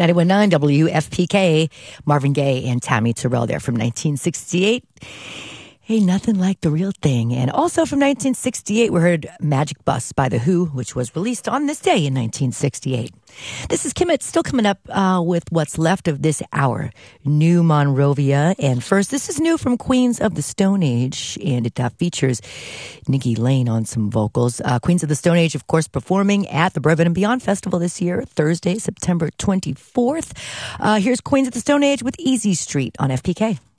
91.9 WFPK, Marvin Gaye and Tammy Terrell there from 1968. Ain't Nothing Like the Real Thing. And also from 1968, we heard Magic Bus by The Who, which was released on this day in 1968. This is Kimmett, still coming up with what's left of this hour. New Monrovia. And first, this is new from Queens of the Stone Age, and it features Nikki Lane on some vocals. Queens of the Stone Age, of course, performing at the Brevin and Beyond Festival this year, Thursday, September 24th. Here's Queens of the Stone Age with Easy Street on FPK.